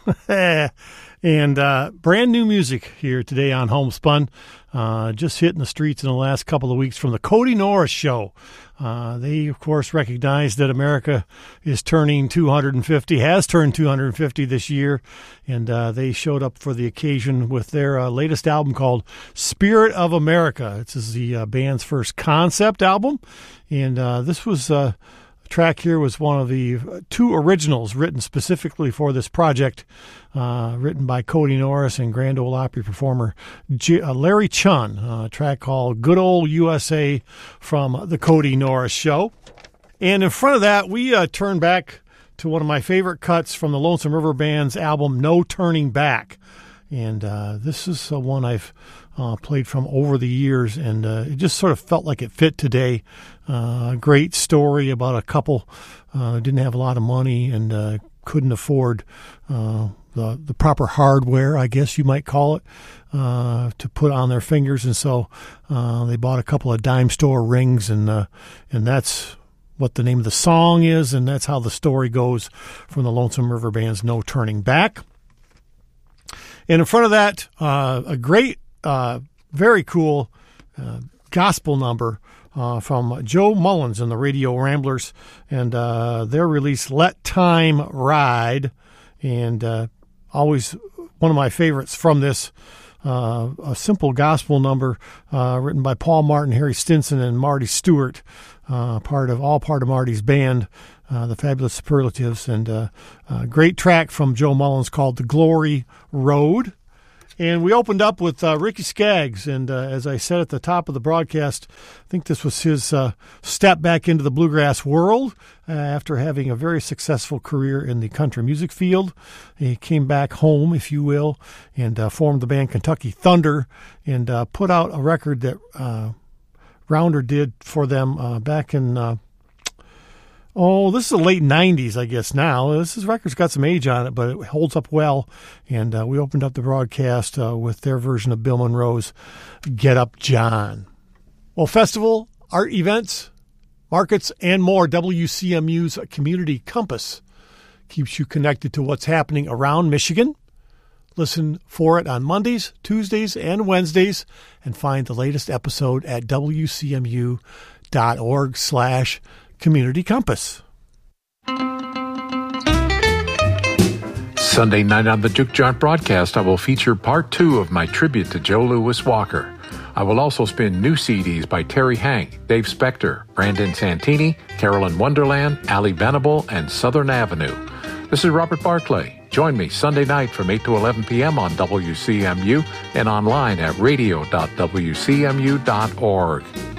And brand new music here today on Homespun. Just hitting the streets in the last couple of weeks from the Cody Norris Show. They, of course, recognize that America is turning 250, has turned 250 this year, and they showed up for the occasion with their latest album called Spirit of America. This is the band's first concept album, and this was... track here was one of the two originals written specifically for this project, written by Cody Norris and Grand Ole Opry performer Larry Chun, a track called Good Old USA from the Cody Norris Show. And in front of that, we turn back to one of my favorite cuts from the Lonesome River Band's album, No Turning Back. And this is one I've played from over the years, and it just sort of felt like it fit today. A great story about a couple didn't have a lot of money and couldn't afford the proper hardware, I guess you might call it, to put on their fingers, and so they bought a couple of dime store rings, and that's what the name of the song is, and that's how the story goes from the Lonesome River Band's No Turning Back. And in front of that, a great, very cool gospel number from Joe Mullins and the Radio Ramblers, and their release, Let Time Ride, and always one of my favorites from this, a simple gospel number written by Paul Martin, Harry Stinson, and Marty Stewart, part of Marty's band, the Fabulous Superlatives, and a great track from Joe Mullins called The Glory Road. And we opened up with Ricky Skaggs, and as I said at the top of the broadcast, I think this was his step back into the bluegrass world after having a very successful career in the country music field. He came back home, if you will, and formed the band Kentucky Thunder, and put out a record that Rounder did for them back in... this is the late 90s, I guess, now. This record's got some age on it, but it holds up well. And we opened up the broadcast with their version of Bill Monroe's Get Up, John. Well, festival, art events, markets, and more. WCMU's Community Compass keeps you connected to what's happening around Michigan. Listen for it on Mondays, Tuesdays, and Wednesdays, and find the latest episode at wcmu.org/Community Compass. Sunday night on the Juke Joint broadcast, I will feature part 2 of my tribute to Joe Louis Walker. I will also spin new CDs by Terry Hank, Dave Spector, Brandon Santini, Carolyn Wonderland, Ali Venable, and Southern Avenue. This is Robert Barclay. Join me Sunday night from 8 to 11 p.m. on WCMU and online at radio.wcmu.org.